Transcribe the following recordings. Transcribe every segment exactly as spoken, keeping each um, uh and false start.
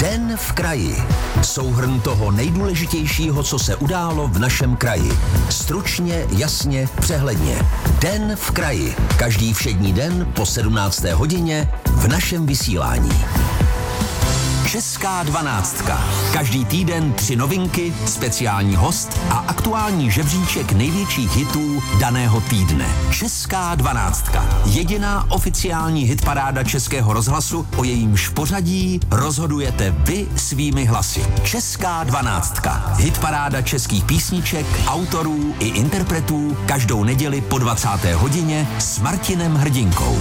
Den v kraji. Souhrn toho nejdůležitějšího, co se událo v našem kraji. Stručně, jasně, přehledně. Den v kraji. Každý všední den po sedmnácté hodině v našem vysílání. Česká dvanáctka. Každý týden tři novinky, speciální host a aktuální žebříček největších hitů daného týdne. Česká dvanáctka. Jediná oficiální hitparáda Českého rozhlasu, o jejímž pořadí rozhodujete vy svými hlasy. Česká dvanáctka. Hitparáda českých písniček, autorů i interpretů každou neděli po dvacáté hodině s Martinem Hrdinkou.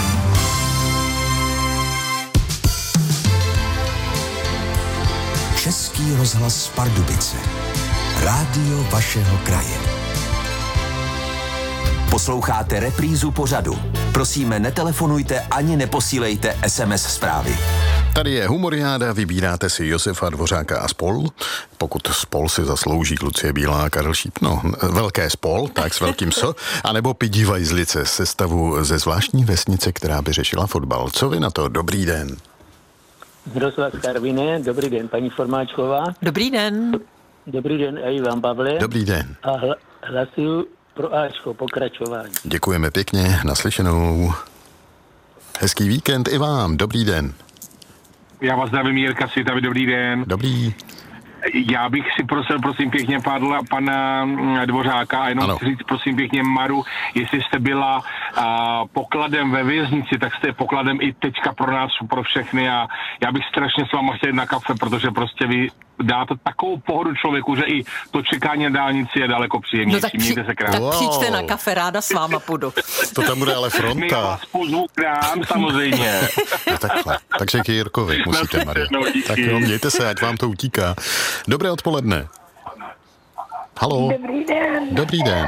Český rozhlas Pardubice. Rádio vašeho kraje. Posloucháte reprízu pořadu. Prosíme, netelefonujte ani neposílejte es em es zprávy. Tady je Humoriáda, vybíráte si Josefa Dvořáka a spol. Pokud spol si zaslouží Lucie Bílá a Karel Šíp, no, velké spol, tak s velkým S, anebo Pidi Vajzlice, sestavu ze zvláštní vesnice, která by řešila fotbal. Co vy na to? Dobrý den. Miroslav Karviné, dobrý den, paní Formáčková. Dobrý den. Dobrý den, a i vám, Pavle. Dobrý den. A hla, hlasuju pro Ačko, pokračování. Děkujeme pěkně, naslyšenou. Hezký víkend i vám, dobrý den. Já vás zdravím, Jirka Svitavy, dobrý den. Dobrý. Já bych si prosil, prosím pěkně, padla pana Dvořáka a jenom ano. Chci říct, prosím pěkně, Maru, jestli jste byla a, pokladem ve věznici, tak jste pokladem i teďka pro nás, pro všechny a já bych strašně s váma chtěl jít na kafe, protože prostě vy dáte takovou pohodu člověku, že i to čekání na dálnici je daleko příjemnější. No tak, při, se krát. tak přijďte na kafe, ráda s váma půjdu. To tam bude ale fronta. My vás pozvu k nám, samozřejmě. No takhle, takže k Jirkovi musíte, Marie. Tak jo, mějte se, ať vám to utíká. Dobré odpoledne. Haló. Dobrý den. Dobrý den.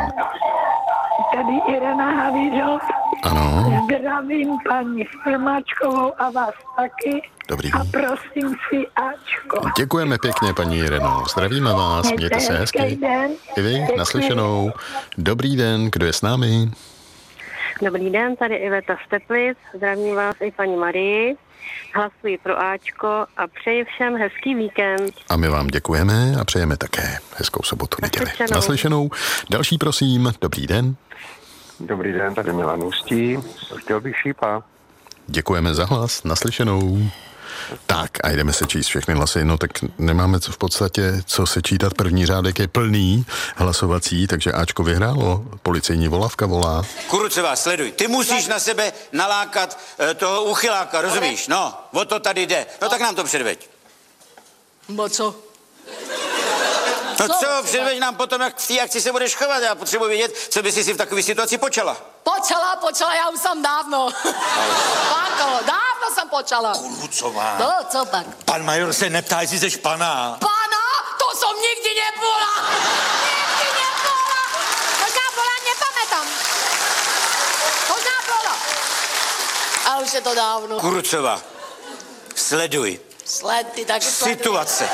Tady Irena Havířov. Ano. Zdravím paní Formáčkovou a vás taky. Dobrý. A prosím si Ačko. Děkujeme pěkně, paní Ireno. Zdravíme vás, mějte se hezky. Den. I vy, naslyšenou. Dobrý den, kdo je s námi? Dobrý den, tady Iveta z Teplic. Zdravím vás i paní Marii. Hlasuji pro Ačko a přeji všem hezký víkend. A my vám děkujeme a přejeme také hezkou sobotu, neděli. Naslyšenou. Naslyšenou. Další, prosím. Dobrý den. Dobrý den, tady Milan Ústí. Chtěl bych Šípa. Děkujeme za hlas. Naslyšenou. Tak a jdeme se číst všechny hlasy, no tak nemáme co v podstatě, co se čítat, první řádek je plný hlasovací, takže Ačko vyhrálo, policejní volavka volá. Kurucová, sleduj, ty musíš na sebe nalákat e, toho úchyláka, rozumíš? No, o to tady jde, no tak nám to předveď. Bo co? No co, co předveď nám potom, jak v té akci se budeš chovat, já potřebuji vědět, co by si si v takové situaci počala. Počala, počala, já už jsem dávno. Pánko, dávno jsem počala. Kurucová. No, co pak? Pan major se neptá, jestli jsi pana. Pana? To jsem nikdy nebyla. Nikdy nebyla. Možná byla, nepamätám. Možná byla. A už je to dávno. Kurucová, sleduj. Sled, ty taky sleduj. Situace.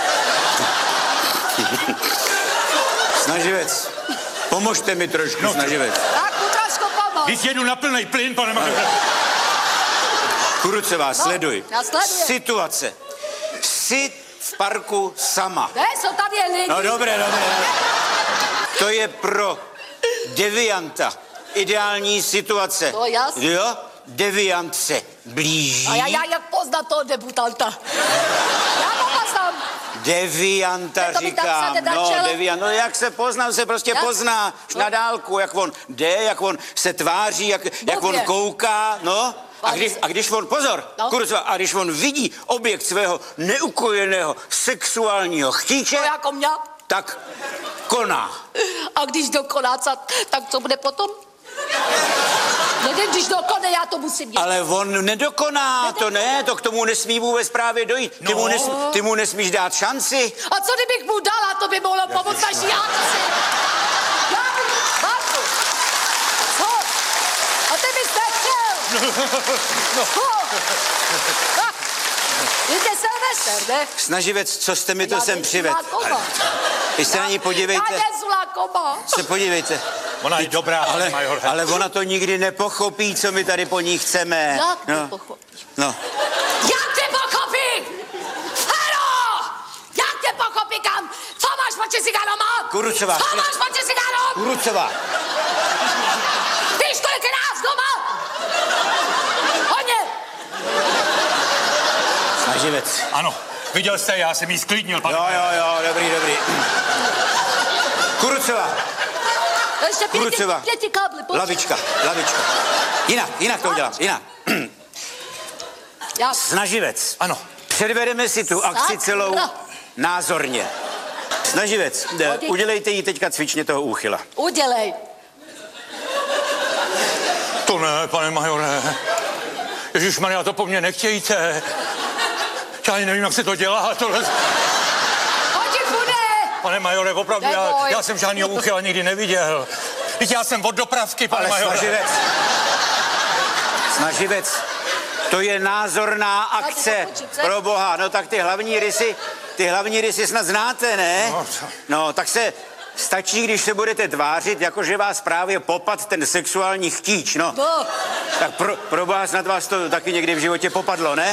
Snaživec, pomožte mi trošku, no, snaživec. Tak, trošku pomoct. Když jedu na plnej plyn, pane major. Kurucová, no, sleduj. Já sleduji. Situace. Jsi v parku sama. Ne, jsou tady lidi. No dobré, dobré. To je pro devianta ideální situace. To jasně. Jo? Deviant se blíží. A já, já jak poznat toho debutanta? Já ho poznám. Devianta, říkám, no, deviant, no jak se pozná, se prostě jak? pozná no. na dálku, jak on jde, jak on se tváří, jak, jak on kouká, no. A když, a když on, pozor, no. Kurucová, a když on vidí objekt svého neukojeného sexuálního chtíče, to jako mě? Tak koná. A když dokoná, tak co bude potom? No když dokone, já to musím dělat. Ale on nedokoná, ne, to ne, to k tomu nesmí vůbec právě dojít. Ty, no. mu, nesmí, ty mu nesmíš dát šanci. A co kdybych mu dala, to by mohlo pomoct naší akci. Já bych, Marku, co? A ty bys nechtěl. No. Tak, jde Silvestr, ne? Snaživec, co jste mi to já sem přived. Vy se já, na ní podívejte. Já nezulá koma. Se podívejte. Ona je dobrá, ale, ale ona to nikdy nepochopí, co my tady po ní chceme. Jak no. nepochopí? No. Jak ty pochopí? Fero! Kurucová. Co máš pače cigárom? Kurucová. Víš, kolik je nás doma? Hodně. Snaživec. Ano, viděl jste, já jsem jí sklidnil, pane. Jo, jo, jo, dobrý, dobrý. Kurucová. Ještě pěti, pěti kábly, pojď. Lavička, lavička. Jinak, jinak to udělám, jinak. Já. Snaživec. Ano. Předvedeme si tu akci celou názorně. Snaživec, udělejte jí teďka cvičně toho úchyla. Udělej. To ne, pane majore. Ježišmarja, to po mně nechtějte. Já ani nevím, jak se to dělá. Tohle... Hodit bude. Pane majore, opravdu, já, já jsem žádnýho úchyla nikdy neviděl. Teď já jsem od dopravky, pane Ale majore. snaživec. Snaživec. To je názorná akce, pro boha. No tak ty hlavní rysy, ty hlavní rysy snad znáte, ne? No, tak se stačí, když se budete tvářit, jakože vás právě popad ten sexuální chtíč, no. Tak pro, pro boha snad vás to taky někdy v životě popadlo, ne?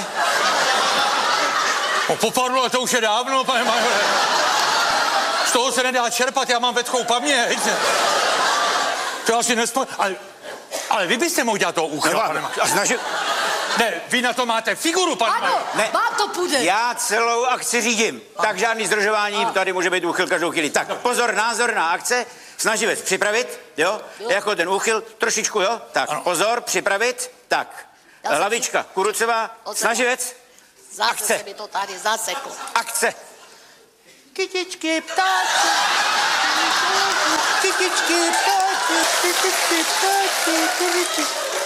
No, popadlo, to už je dávno, pane majore. Z toho se nedá čerpat, já mám vetkou paměť. To já si nespo... Ale, ale vy byste mohl dělat toho úchyla, pane majore. A snažil... Ne, vy na to máte figuru, pane. Ano, ne. vám to půjde. Já celou akci řídím, tak žádný zdržování, tady může být úchyl každou chvíli. Tak pozor, názorná akce, snaživec připravit, jo? jo, jako ten úchyl, trošičku, jo? Tak ano. Pozor, připravit, tak. Hlavička, Kurucová, snaživec, zase akce. Se mi to tady zaseklo. Akce. Kytičky, ptáci, kytičky, ptáci, kytičky, ptáci, kytičky.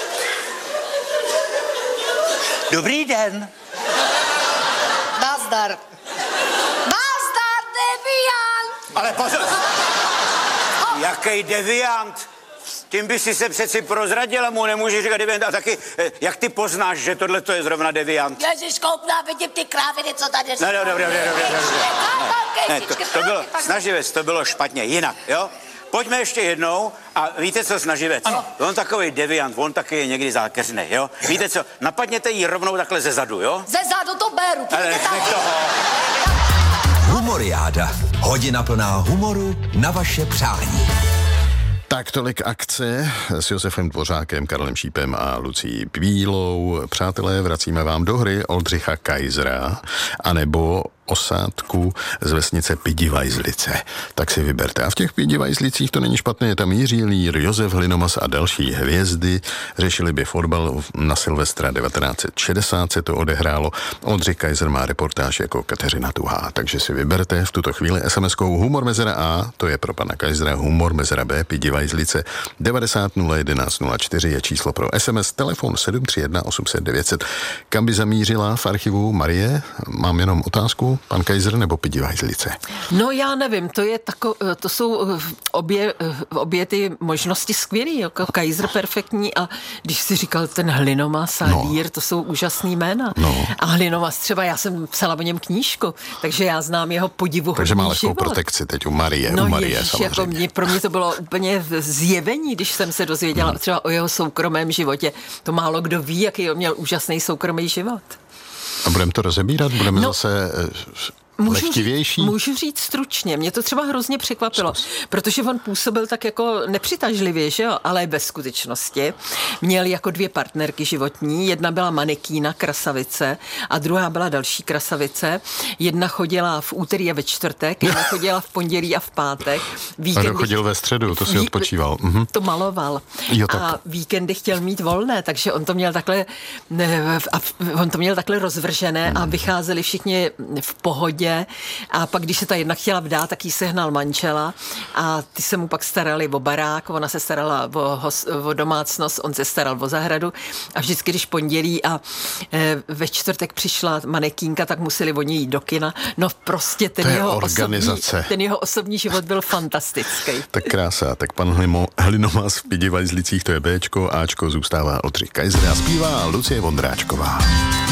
Dobrý den. Nazdar. Nazdar, deviant. Ale pozor. Jaký deviant? Tím by si se přeci prozradila, mu nemůžeš říkat deviant. A taky, jak ty poznáš, že tohle to je zrovna deviant? Ježiš, koukná, vidím ty kráviny, co tady říká. Ne, ne, dobře, dobře, dobře. Ne, to, to bylo, snaživec, to bylo špatně, jinak, jo? Pojďme ještě jednou a víte co, snaživec? Ano. On takový deviant, on taky je někdy zákeřnej, jo? Víte co, napadněte jí rovnou takhle ze zadu, jo? Ze zadu to beru. Ale nech toho. Humoriáda. Hodina plná humoru na vaše přání. Tak tolik akce s Josefem Dvořákem, Karlem Šípem a Lucí Bílou. Přátelé, vracíme vám do hry Oldřicha Kaisera anebo osádku z vesnice Pidivajzlice. Tak si vyberte. A v těch Pidivajzlicích to není špatné, je tam Jiří Lír, Josef Hlinomas a další hvězdy. Řešili by fotbal na Silvestra devatenáct set šedesát se to odehrálo. Oldřich Kaiser má reportáž jako Kateřina Tuhá. Takže si vyberte v tuto chvíli es em eskou Humor mezera A, to je pro pana Kaisera, Humor mezera B, Pidivajzlice devadesát nula jedenáct nula čtyři je číslo pro es em es, telefon sedm tři jedna osm set devět set. Kam by zamířila v archivu Marie? Mám jenom otázku. Pan Kaiser nebo Pidivajzlice? No já nevím, to je tako, to jsou obě, obě ty možnosti skvělý, jako Kaiser perfektní a když si říkal ten Hlinomas a no. Lír, to jsou úžasný jména. No. A Hlinomas třeba, já jsem psala o něm knížku, takže já znám jeho podivuhodný Takže má lehkou život. protekci teď u Marie, no, u Marie ježiš, samozřejmě. Jako mě, pro mě to bylo úplně zjevení, když jsem se dozvěděla hmm. třeba o jeho soukromém životě. To málo kdo ví, jaký on měl úžasný soukromý život. A budeme to rozebírat? Budeme no, zase můžu lehtivější? Říct, můžu říct stručně. Mě to třeba hrozně překvapilo, protože on působil tak jako nepřitažlivě, že jo? Ale ve skutečnosti měl jako dvě partnerky životní. Jedna byla manekína, krasavice, a druhá byla další krasavice. Jedna chodila v úterý a ve čtvrtek, jedna chodila v pondělí a v pátek. Víkendy... A chodil ve středu, to si ví... odpočíval. Mhm. To maloval. Jo, tak. A víkendy chtěl mít volné, takže on to měl takhle, on to měl takhle rozvržené a vycházeli všichni v pohodě. A pak, když se ta jedna chtěla vdát, tak jí sehnal manžela a ty se mu pak starali o barák, ona se starala o, hos, o domácnost, on se staral o zahradu a vždycky, když pondělí a e, ve čtvrtek přišla manekínka, tak museli oni jít do kina. No prostě ten, jeho osobní, ten jeho osobní život byl fantastický. Tak krása, tak pan Hlimo, Hlinomas v Pidivajzlicích, to je Béčko, Ačko zůstává Oldřich Kaiser a zpívá Lucie Vondráčková.